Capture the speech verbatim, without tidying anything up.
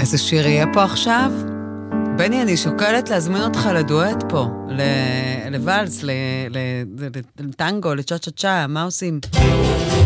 איזה שיר יהיה פה עכשיו? בני, אני שוקלת להזמין אותך לדואט פה, לוואלס, לטנגו, לצ'ה צ'ה צ'ה, מה עושים?